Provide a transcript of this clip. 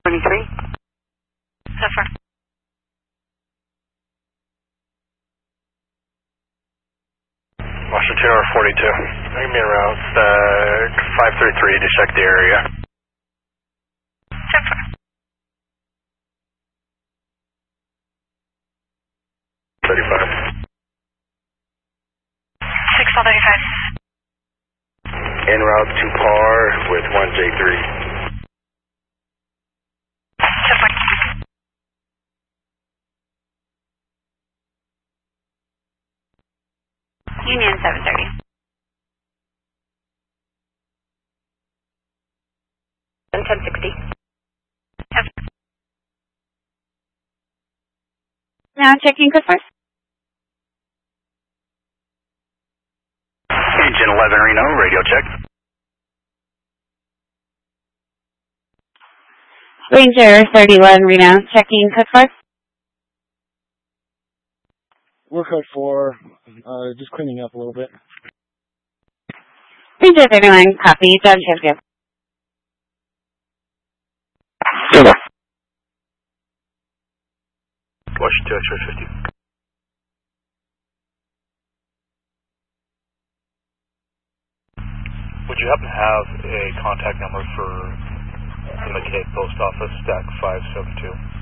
23. So far. Washington or 42. Give me around 533 to check the area. So far. 35. 635. En route to par with 1J3. So far. Union 730. 1060. Now checking code first. Engine 11 Reno, radio check. Ranger 31 Reno, checking code first. We're code 4, just cleaning up a little bit. Ranger 31, copy. John Sheffield. Washington X-ray 50. Would you happen to have a contact number for the McKay Post Office, stack 572?